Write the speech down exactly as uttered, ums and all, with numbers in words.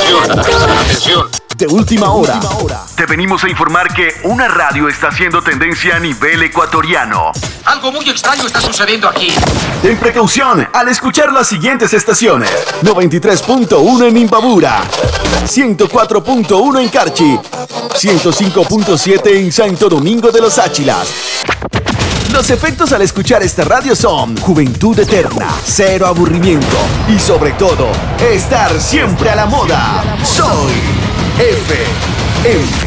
Atención. De última hora. Te venimos a informar que una radio está haciendo tendencia a nivel ecuatoriano. Algo muy extraño está sucediendo aquí. Ten precaución al escuchar las siguientes estaciones: noventa y tres punto uno en Imbabura, ciento cuatro punto uno en Carchi, ciento cinco punto siete en Santo Domingo de los Áchilas. Los efectos al escuchar esta radio son juventud eterna, cero aburrimiento y sobre todo, estar siempre a la moda. Soy F M.